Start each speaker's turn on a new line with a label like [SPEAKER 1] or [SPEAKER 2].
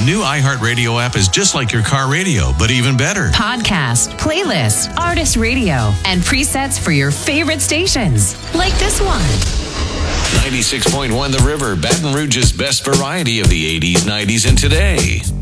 [SPEAKER 1] new iHeartRadio app is just like your car radio, but even better.
[SPEAKER 2] Podcast, playlist, artist radio, and presets for your favorite stations. Like this one.
[SPEAKER 1] 96.1 The River, Baton Rouge's best variety of the 80s, 90s, and today.